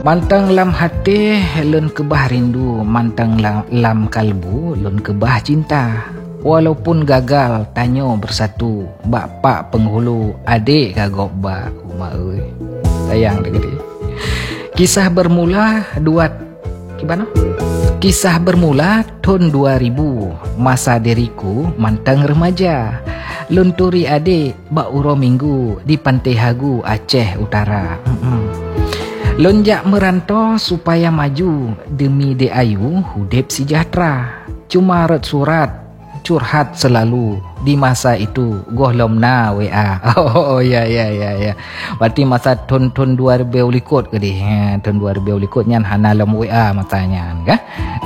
Mantang lam hati lun kebah rindu, mantang lam kalbu lun kebah cinta. Walaupun gagal tanyo bersatu, bapak penghulu adik kagok ba umak euy. Sayang dah gede. Kisah bermula Kisah bermula tahun 2000, masa diriku mantang remaja. Lun turi adik bak uro minggu di Pantai Hagu, Aceh Utara. Lonjak merantau supaya maju demi de ayu hudip sejahtera. Cuma ret surat curhat selalu di masa itu gohlomna WA. Oh ya. Berarti masa tahun 2000 ulikut ke di. Tahun 2000 ulikut nyan hana lom WA matanya kan.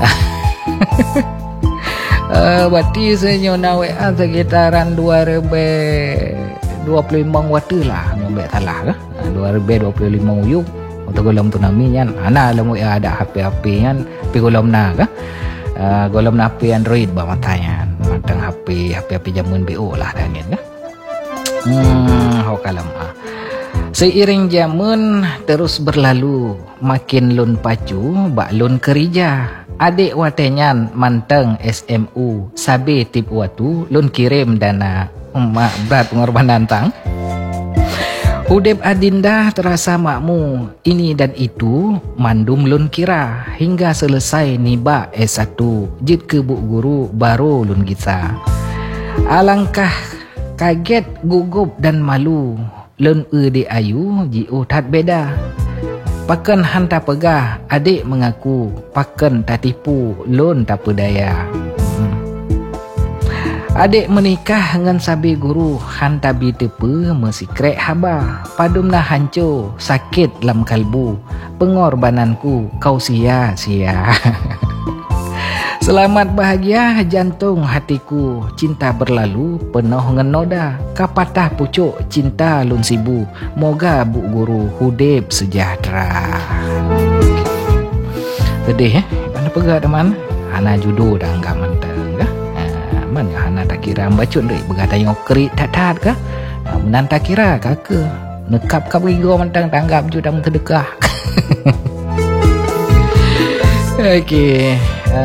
Berarti senyona WA sekitaran 2025 waktu lah nyobek salah ke. 2025 uyuk untuk golom tsunami nyan ana lom WA ada HP nyan pi golom na ka golom na HP Android ba matanya matang HP jamun BO lah dah kan hokalam seiring zaman terus berlalu makin lun pacu bak lun kerja adik watenyan manteng SMU sabe tip watu lun kirim dana emak berat pengorbanan tang. Hudib adinda terasa makmu ini dan itu mandum lun kira hingga selesai niba S1 jid ke bu guru baru lun kita. Alangkah kaget, gugup dan malu lun di ayu jiu tat beda. Paken hanta pegah adik mengaku paken tak tipu lun tak pedaya. Adik menikah dengan sabi guru hanta bi tepe mesikrek haba padumna hancur sakit lam kalbu pengorbananku kau sia-sia. Selamat bahagia jantung hatiku cinta berlalu penuh ngenoda kapatah pucuk cinta lun sibu moga bu guru hudip sejahtera. Sedih mana pegah teman ana judo dah enggak mantap mana hana tak kira bacut dek berkata yang kerik tat kah menan tak kira kakak nekap kap gigo mentang tanggap judang terdekah. Okey.